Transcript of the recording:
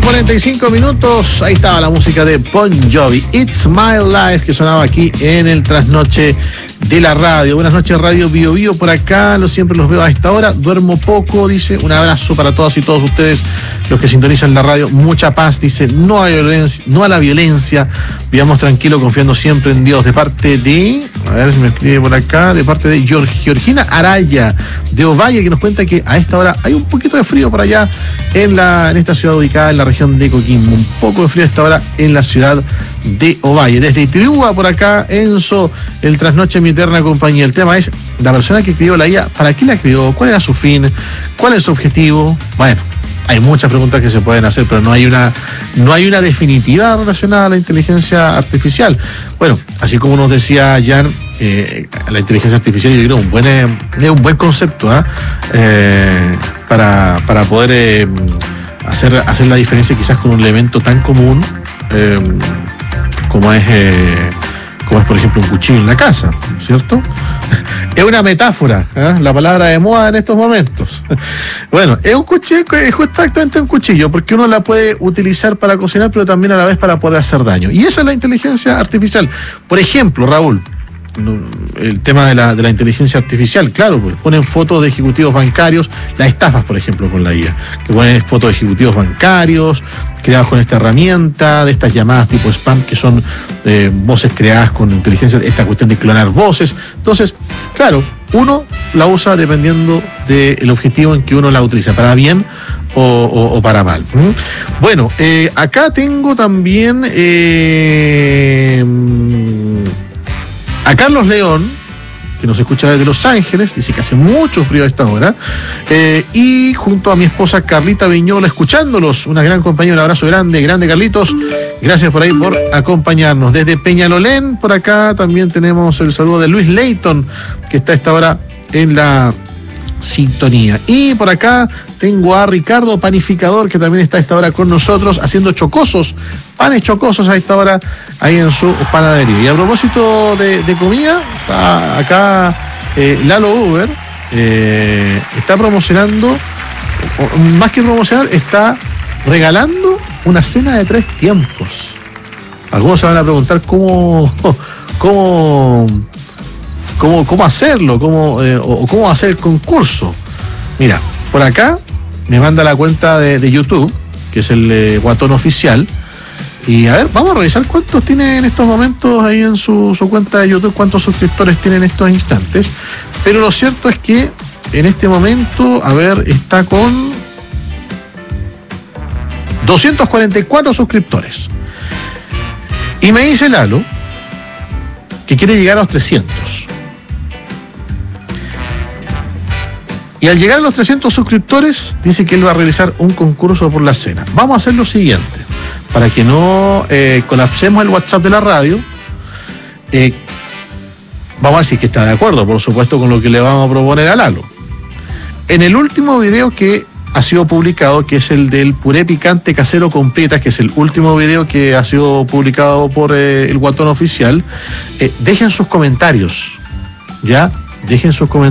45 minutos, ahí estaba la música de Bon Jovi, It's My Life, que sonaba aquí en el trasnoche de la radio. Buenas noches, Radio Bio Bio, por acá, siempre los veo a esta hora, duermo poco, dice, un abrazo para todas y todos ustedes, los que sintonizan la radio, mucha paz, dice, no a la violencia, vivamos tranquilo, confiando siempre en Dios, de parte de, a ver si me escribe por acá, de parte de Georgina Araya, de Ovalle, que nos cuenta que a esta hora hay un poquito de frío por allá en esta ciudad ubicada en la región de Coquimbo, un poco de frío a esta hora en la ciudad de Ovalle. Desde Itiúa por acá, Enzo, el trasnoche mi eterna compañía. El tema es, la persona que escribió la IA, ¿para qué la escribió? ¿Cuál era su fin? ¿Cuál es su objetivo? Bueno, hay muchas preguntas que se pueden hacer, pero no hay una definitiva relacionada a la inteligencia artificial. Bueno, así como nos decía Jan, la inteligencia artificial yo creo es un buen concepto para poder hacer la diferencia quizás con un elemento tan común como es por ejemplo un cuchillo en la casa, ¿cierto? Es una metáfora, la palabra de moda en estos momentos. Bueno, es un cuchillo, es exactamente un cuchillo, porque uno la puede utilizar para cocinar, pero también a la vez para poder hacer daño. Y esa es la inteligencia artificial. Por ejemplo, Raúl, el tema de la inteligencia artificial, claro, pues ponen fotos de ejecutivos bancarios, las estafas, por ejemplo, con la IA, que ponen fotos de ejecutivos bancarios creados con esta herramienta, de estas llamadas tipo spam, que son voces creadas con inteligencia, esta cuestión de clonar voces. Entonces, claro, uno la usa dependiendo del objetivo en que uno la utiliza, para bien o para mal. Bueno, acá tengo también a Carlos León, que nos escucha desde Los Ángeles, dice que hace mucho frío a esta hora, y junto a mi esposa Carlita Viñola, escuchándolos, una gran compañía, un abrazo grande Carlitos, gracias por ahí por acompañarnos. Desde Peñalolén, por acá también tenemos el saludo de Luis Leighton, que está a esta hora en la sintonía. Y por acá tengo a Ricardo Panificador, que también está a esta hora con nosotros haciendo panes chocosos a esta hora ahí en su panadería. Y a propósito de comida, está acá Lalo Uber, está promocionando, más que promocionar, está regalando una cena de 3 tiempos. Algunos se van a preguntar cómo hacerlo, cómo hacer el concurso. Mira, por acá me manda la cuenta de YouTube, que es el Guatón Oficial, y a ver, vamos a revisar cuántos tiene en estos momentos ahí en su cuenta de YouTube, cuántos suscriptores tiene en estos instantes. Pero lo cierto es que en este momento, a ver, está con 244 suscriptores. Y me dice Lalo que quiere llegar a los 300. Y al llegar a los 300 suscriptores, dice que él va a realizar un concurso por la cena. Vamos a hacer lo siguiente, para que no colapsemos el WhatsApp de la radio. Vamos a decir que está de acuerdo, por supuesto, con lo que le vamos a proponer a Lalo. En el último video que ha sido publicado, que es el del puré picante casero con prietas, que es el último video que ha sido publicado por el Guatón Oficial, dejen sus comentarios, ¿ya? Dejen sus comentarios.